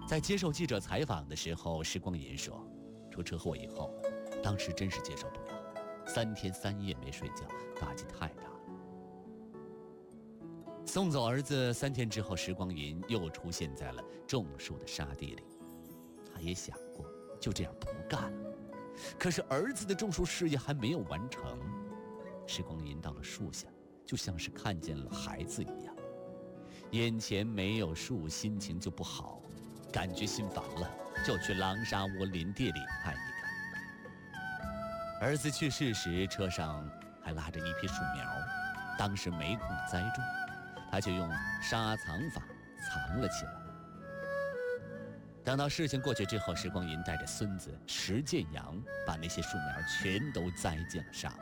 在接受记者采访的时候，石光银说，出车祸以后，当时真是接受不了，3天3夜没睡觉，打击太大了。送走儿子3天之后，石光银又出现在了种树的沙地里。他也想过就这样不干了，可是儿子的种树事业还没有完成。石光银到了树下，就像是看见了孩子一样，眼前没有树，心情就不好，感觉心烦了，就去狼沙窝林地里看一看。儿子去世时，车上还拉着一批树苗，当时没空栽种，他就用沙藏法藏了起来。等到事情过去之后，石光银带着孙子石建阳把那些树苗全都栽进了沙漠。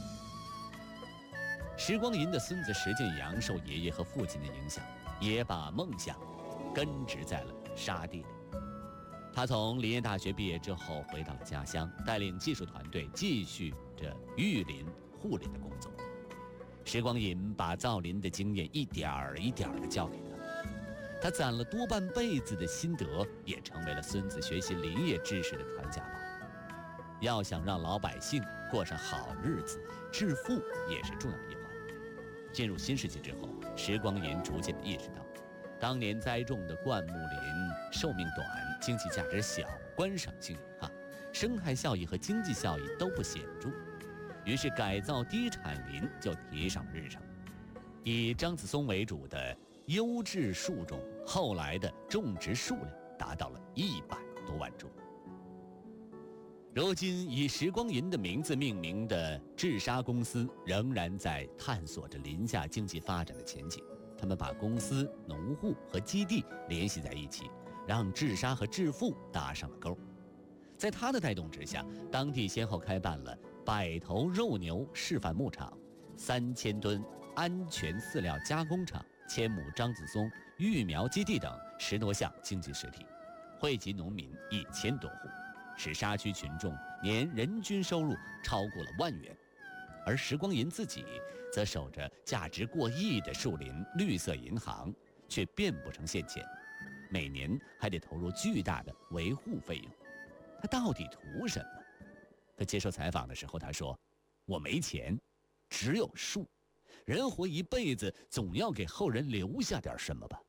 石光银的孙子石建阳受爷爷和父亲的影响，也把梦想根植在了沙地里。他从林业大学毕业之后回到了家乡，带领技术团队继续着育林护林的工作。石光银把造林的经验一点儿一点儿地教给他攒了多半辈子的心得，也成为了孙子学习林业知识的传家宝。要想让老百姓过上好日子，致富也是重要一环。进入新世纪之后，石光银逐渐地意识到，当年栽种的灌木林寿命短，经济价值小，观赏性有限，生态效益和经济效益都不显著。于是改造低产林就提上日程，以樟子松为主的优质树种，后来的种植数量达到了100多万株。如今以石光银的名字命名的智沙公司仍然在探索着林下经济发展的前景。他们把公司、农户和基地联系在一起，让智沙和致富搭上了钩。在他的带动之下，当地先后开办了100头肉牛示范牧场、3000吨安全饲料加工厂、1000亩樟子松育苗基地等10多项经济实体，惠及农民1000多户，使沙区群众年人均收入超过了1万元。而石光银自己则守着价值过亿的树林绿色银行，却变不成现钱，每年还得投入巨大的维护费用。他到底图什么？他接受采访的时候他说，我没钱，只有树，人活一辈子，总要给后人留下点什么吧。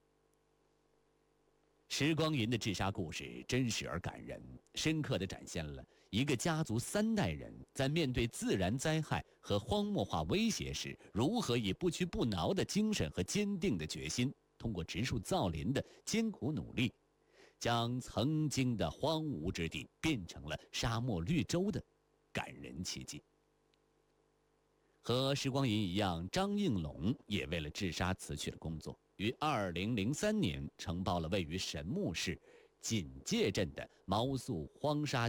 石光银的治沙故事真实而感人，深刻地展现了一个家族3代人在面对自然灾害和荒漠化威胁时，如何以不屈不挠的精神和坚定的决心，通过植树造林的艰苦努力，将曾经的荒芜之地变成了沙漠绿洲的感人奇迹。和石光银一样，张应龙也为了治沙辞去了工作，于2003年承包了位于神木市锦界镇的毛宿荒沙